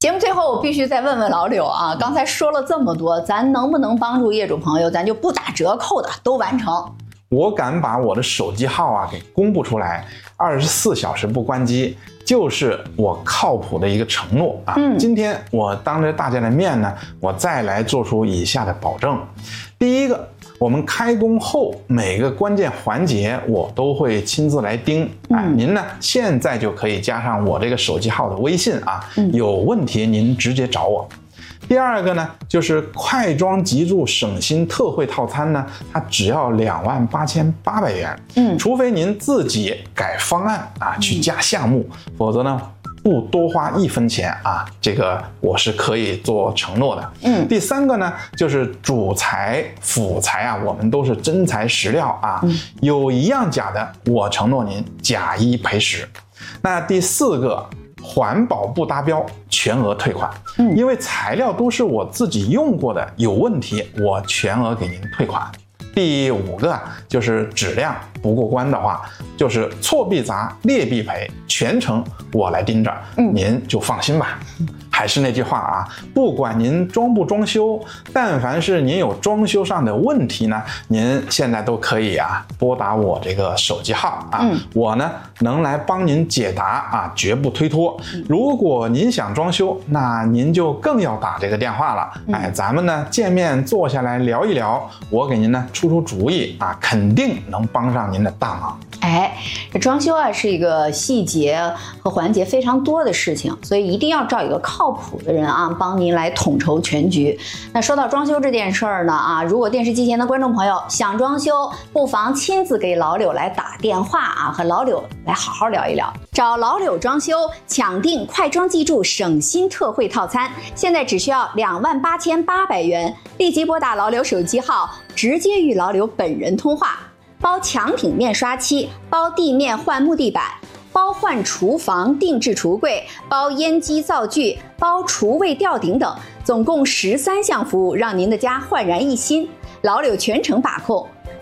节目最后我必须再问问老柳啊，刚才说了这么多，咱能不能帮助业主朋友，咱就不打折扣的都完成？ 我敢把我的手机号啊给公布出来，24小时不关机，就是我靠谱的一个承诺啊。今天我当着大家的面呢，我再来做出以下的保证。第一个，我们开工后每个关键环节我都会亲自来盯啊。您呢现在就可以加上我这个手机号的微信啊，有问题您直接找我。第二个呢，就是快装急住省心特惠套餐呢，它只要28800元。除非您自己改方案啊，去加项目，否则呢不多花1分钱啊，这个我是可以做承诺的。第三个呢，就是主材辅材啊，我们都是真材实料啊，有一样假的，我承诺您假1赔10。那第四个，环保不达标全额退款，因为材料都是我自己用过的，有问题我全额给您退款。第五个就是质量不过关的话，就是错必砸劣必赔，全程我来盯着，您就放心吧。还是那句话啊，不管您装不装修，但凡是您有装修上的问题呢，您现在都可以啊拨打我这个手机号啊，我呢能来帮您解答啊，绝不推脱。如果您想装修，那您就更要打这个电话了。咱们呢见面坐下来聊一聊，我给您呢出主意啊，肯定能帮上您的大忙。 这装修啊是一个细节和环节非常多的事情，所以一定要找一个靠谱的人啊，帮您来统筹全局。那说到装修这件事儿呢啊，如果电视机前的观众朋友想装修，不妨亲自给老柳来打电话啊，和老柳来好好聊一聊。找老柳装修，抢订快装记住省心特惠套餐，现在只需要28800元，立即拨打老柳手机号，直接与老柳本人通话。包强品面刷漆，包地面换木地板，包换厨房定制橱柜，包烟机灶具，包厨卫吊顶等，总共13项服务，让您的家焕然一新。老柳全程把控。